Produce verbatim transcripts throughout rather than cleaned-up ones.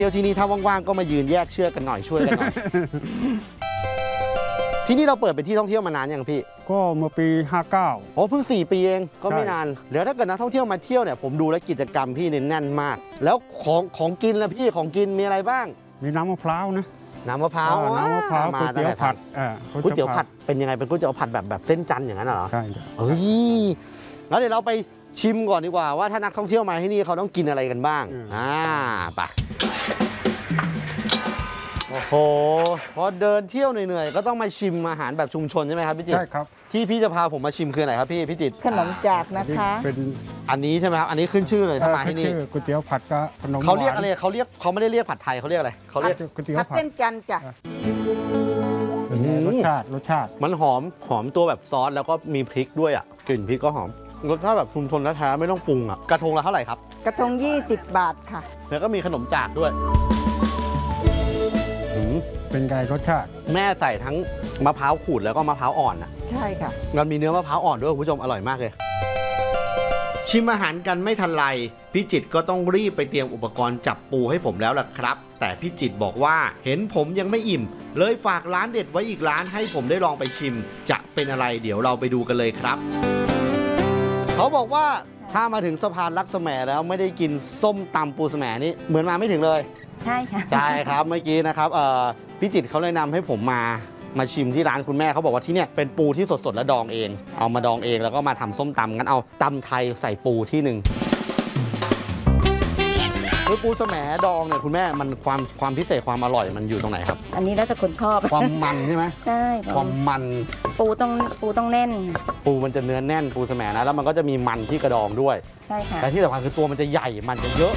เที่ยวที่นี่ถ้าว่างๆก็มายืนแยกเชือกกันหน่อยช่วยกันหน่อย ที่นี่เราเปิดเป็นที่ท่องเที่ยวมานานยังพี่ก็เมื่อปีห้าเก้าโอ้เพิ่งสี่ปีเองก็ไม่นานเดี๋ยวถ้าเกิดนักท่องเที่ยวมาเที่ยวเนี่ยผมดูแลกิจกรรมพี่เนี่ยแน่นมากแล้วของของกินล่ะพี่ของกินมีอะไรบ้างมีน้ำมะพร้าวนะน้ำมะพร้าวน้ำมะพร้าวก๋วยเตี๋ยวผัดก๋วยเตี๋ยวผัดเป็นยังไงเป็นก๋วยเตี๋ยวผัดแบบแบบเส้นจันทร์อย่างนั้นเหรอใช่เฮ้ยแล้วเดี๋ยวเราไปชิมก่อนดีกว่าว่าถ้านักท่องเที่ยวมาที่นี่เขาต้องกินอะไรกันบ้างอ่าไปโอ้โหพอเดินเที่ยวเหนื่อยๆก็ต้องมาชิมอาหารแบบชุมชนใช่ไหมครับพี่จิตรใช่ครับที่พี่จะพาผมมาชิมคืออะไรครับพี่พี่จิตรขนมจากนะคะเป็นอันนี้ใช่ไหมครับอันนี้ขึ้นชื่อเลยถ้ามาที่นี่ก๋วยเตี๋ยวผัดก็ขนมเขาเรียกอะไรเขาเรียกเขาไม่ได้เรียกผัดไทยเขาเรียกอะไรเขาเรียกก๋วยเตี๋ยวผัดเส้นจันทร์จ้ะรสชาติรสชาติมันหอมหอมตัวแบบซอสแล้วก็มีพริกด้วยอ่ะกลิ่นพริกก็หอมรสชาติแบบชุมชนแท้ๆไม่ต้องปรุงอ่ะกระทงละเท่าไหร่ครับกระทงยี่สิบบาทค่ะแล้วก็มีขนมจากด้วยเป็นไงรสชาติแม่ใส่ทั้งมะพร้าวขูดแล้วก็มะพร้าวอ่อนอ่ะใช่ค่ะมันมีเนื้อมะพร้าวอ่อนด้วยคุณผู้ชมอร่อยมากเลยชิมอาหารกันไม่ทันไรพี่จิตรก็ต้องรีบไปเตรียมอุปกรณ์จับปูให้ผมแล้วล่ะครับแต่พี่จิตรบอกว่าเห็นผมยังไม่อิ่มเลยฝากร้านเด็ดไว้อีกร้านให้ผมได้ลองไปชิมจะเป็นอะไรเดี๋ยวเราไปดูกันเลยครับเขาบอกว่าถ้ามาถึงสะพานลักษแหมแล้วไม่ได้กินส้มตำปูแสมนี่เหมือนมาไม่ถึงเลยใช่ค่ะใช่ครับเมื่อกี้นะครับพี่จิตรเขาแนะนำให้ผมมามาชิมที่ร้านคุณแม่เขาบอกว่าที่เนี่ยเป็นปูที่สดๆและดองเองเอามาดองเองแล้วก็มาทำส้มตำงั้นเอาตำไทยใส่ปูที่หนึ่งคือปูแสมดองเนี่ยคุณแม่มันความความพิเศษความอร่อยมันอยู่ตรงไหนครับอันนี้แล้วแต่คนชอบความมันใช่ไหมใช่ความมันปูต้องปูต้องแน่นปูมันจะเนื้อแน่นปูแสมนะแล้วมันก็จะมีมันที่กระดองด้วยใช่ค่ะแต่ที่สำคัญคือตัวมันจะใหญ่มันจะเยอะ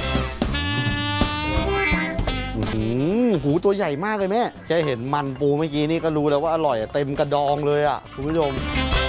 หูตัวใหญ่มากเลยแม่แค่เห็นมันปูเมื่อกี้นี่ก็รู้แล้วว่าอร่อยเต็มกระดองเลยอ่ะคุณผู้ชม